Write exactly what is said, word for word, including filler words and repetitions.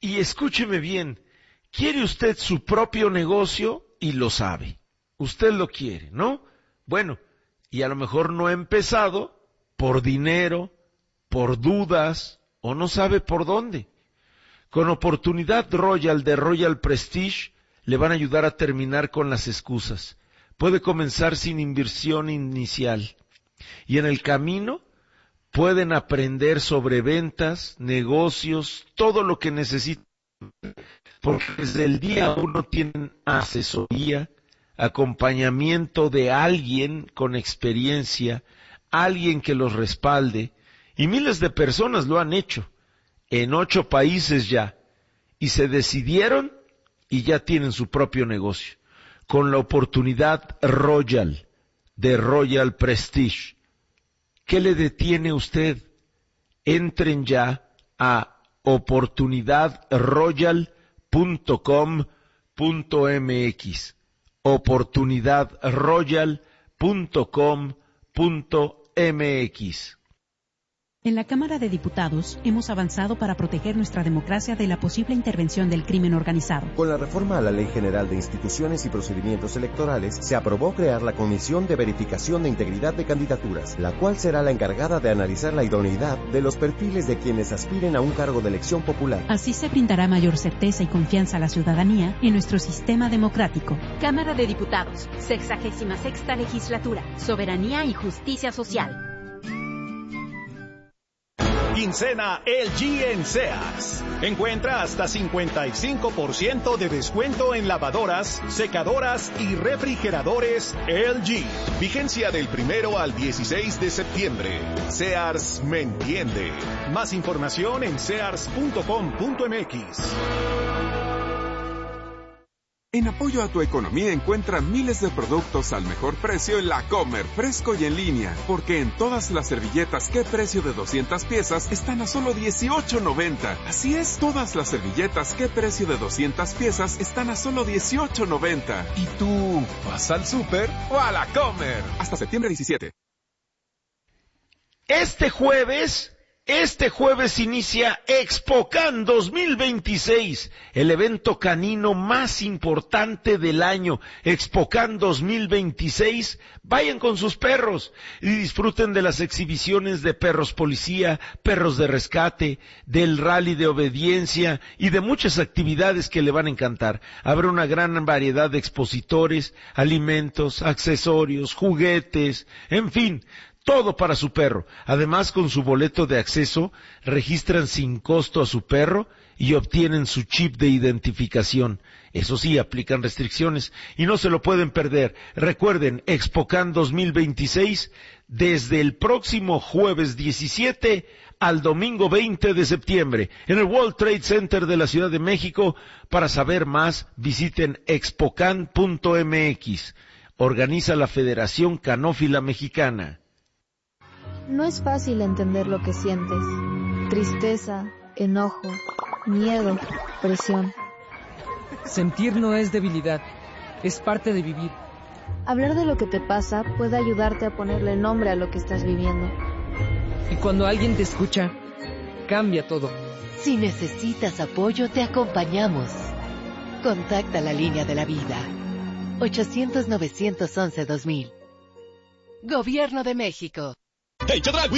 Y escúcheme bien, ¿quiere usted su propio negocio? Y lo sabe. Usted lo quiere, ¿no? Bueno, y a lo mejor no ha empezado por dinero, por dudas, o no sabe por dónde. Con Oportunidad Royal de Royal Prestige le van a ayudar a terminar con las excusas. Puede comenzar sin inversión inicial. Y en el camino pueden aprender sobre ventas, negocios, todo lo que necesitan. Porque desde el día uno tienen asesoría, acompañamiento de alguien con experiencia, alguien que los respalde, y miles de personas lo han hecho, en ocho países ya, y se decidieron y ya tienen su propio negocio, con la Oportunidad Royal de Royal Prestige. ¿Qué le detiene a usted? Entren ya a oportunidad royal punto com punto m x, oportunidad royal punto com punto m x. En la Cámara de Diputados hemos avanzado para proteger nuestra democracia de la posible intervención del crimen organizado. Con la reforma a la Ley General de Instituciones y Procedimientos Electorales, se aprobó crear la Comisión de Verificación de Integridad de Candidaturas, la cual será la encargada de analizar la idoneidad de los perfiles de quienes aspiren a un cargo de elección popular. Así se brindará mayor certeza y confianza a la ciudadanía en nuestro sistema democrático. Cámara de Diputados, sexagésima sexta legislatura, Soberanía y Justicia Social. Quincena L G en Sears. Encuentra hasta cincuenta y cinco por ciento de descuento en lavadoras, secadoras y refrigeradores L G. Vigencia del primero al dieciséis de septiembre. Sears me entiende. Más información en sears punto com punto m x. En apoyo a tu economía encuentra miles de productos al mejor precio en La Comer, fresco y en línea. Porque en todas las servilletas ¿Qué precio de doscientas piezas? Están a solo dieciocho noventa. Así es, todas las servilletas ¿Qué precio de doscientas piezas? Están a solo dieciocho noventa. ¿Y tú vas al súper o a La Comer? Hasta septiembre diecisiete. Este jueves... Este jueves inicia ExpoCan dos mil veintiséis, el evento canino más importante del año. ExpoCan dos mil veintiséis, vayan con sus perros y disfruten de las exhibiciones de perros policía, perros de rescate, del rally de obediencia y de muchas actividades que le van a encantar. Habrá una gran variedad de expositores, alimentos, accesorios, juguetes, en fin, todo para su perro. Además, con su boleto de acceso, registran sin costo a su perro y obtienen su chip de identificación. Eso sí, aplican restricciones y no se lo pueden perder. Recuerden, ExpoCan dos mil veintiséis, desde el próximo jueves diecisiete al domingo veinte de septiembre, en el World Trade Center de la Ciudad de México. Para saber más, visiten expocan punto m x. Organiza la Federación Canófila Mexicana. No es fácil entender lo que sientes. Tristeza, enojo, miedo, presión. Sentir no es debilidad, es parte de vivir. Hablar de lo que te pasa puede ayudarte a ponerle nombre a lo que estás viviendo. Y cuando alguien te escucha, cambia todo. Si necesitas apoyo, te acompañamos. Contacta la línea de la vida. ochocientos, novecientos once, dos mil. Gobierno de México.